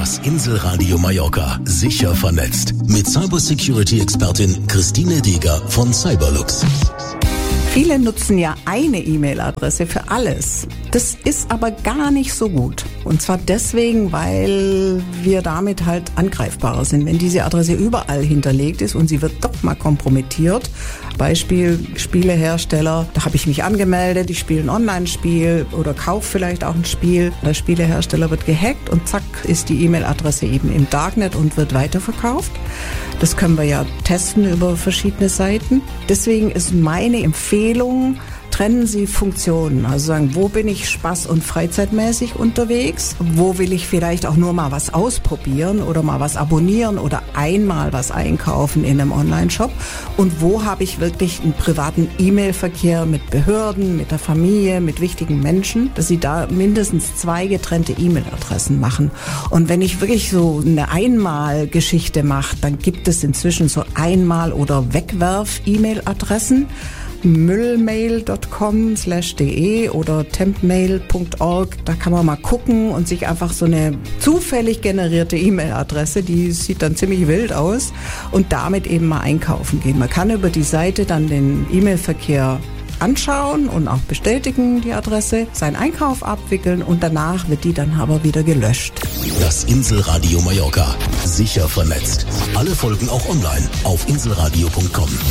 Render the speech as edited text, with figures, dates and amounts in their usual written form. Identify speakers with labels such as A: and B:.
A: Das Inselradio Mallorca, sicher vernetzt. Mit Cybersecurity-Expertin Christine Deger von Cyberlux.
B: Viele nutzen ja eine E-Mail-Adresse für alles. Das ist aber gar nicht so gut. Und zwar deswegen, weil wir damit halt angreifbarer sind. Wenn diese Adresse überall hinterlegt ist und sie wird doch mal kompromittiert, Beispiel Spielehersteller, da habe ich mich angemeldet, ich spiele ein Online-Spiel oder kaufe vielleicht auch ein Spiel. Der Spielehersteller wird gehackt und zack ist die E-Mail-Adresse eben im Darknet und wird weiterverkauft. Das können wir ja testen über verschiedene Seiten. Deswegen ist meine Empfehlung, trennen Sie Funktionen, also sagen, wo bin ich spaß- und freizeitmäßig unterwegs, wo will ich vielleicht auch nur mal was ausprobieren oder mal was abonnieren oder einmal was einkaufen in einem Online-Shop und wo habe ich wirklich einen privaten E-Mail-Verkehr mit Behörden, mit der Familie, mit wichtigen Menschen, dass Sie da mindestens 2 getrennte E-Mail-Adressen machen. Und wenn ich wirklich so eine Einmal-Geschichte mache, dann gibt es inzwischen so Einmal- oder Wegwerf-E-Mail-Adressen. müllmail.com/de oder tempmail.org. Da kann man mal gucken und sich einfach so eine zufällig generierte E-Mail-Adresse, die sieht dann ziemlich wild aus, und damit eben mal einkaufen gehen. Man kann über die Seite dann den E-Mail-Verkehr anschauen und auch bestätigen die Adresse, seinen Einkauf abwickeln und danach wird die dann aber wieder gelöscht.
A: Das Inselradio Mallorca, sicher vernetzt. Alle Folgen auch online auf inselradio.com.